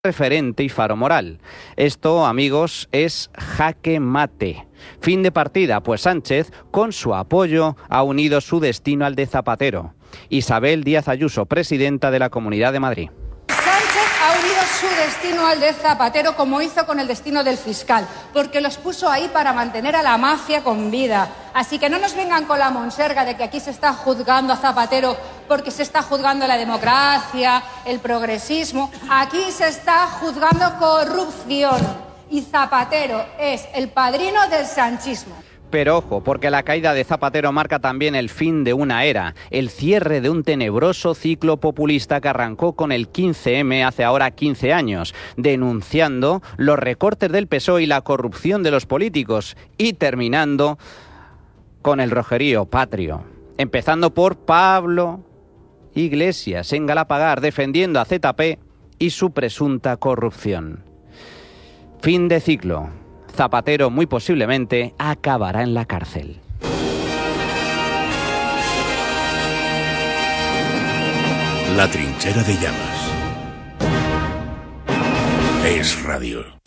referente y faro moral. Esto, amigos, es jaque mate. Fin de partida, pues Sánchez, con su apoyo, ha unido su destino al de Zapatero. Isabel Díaz Ayuso, presidenta de la Comunidad de Madrid. Sánchez ha unido su destino al de Zapatero, como hizo con el destino del fiscal, porque los puso ahí para mantener a la mafia con vida. Así que no nos vengan con la monserga de que aquí se está juzgando a Zapatero porque se está juzgando la democracia, el progresismo. Aquí se está juzgando corrupción y Zapatero es el padrino del sanchismo. Pero ojo, porque la caída de Zapatero marca también el fin de una era, el cierre de un tenebroso ciclo populista que arrancó con el 15M hace ahora 15 años, denunciando los recortes del PSOE y la corrupción de los políticos, y terminando con el rojerío patrio, empezando por Pablo Iglesias en Galapagar, defendiendo a ZP y su presunta corrupción. Fin de ciclo. Zapatero muy posiblemente acabará en la cárcel. La trinchera de llamas. Es radio.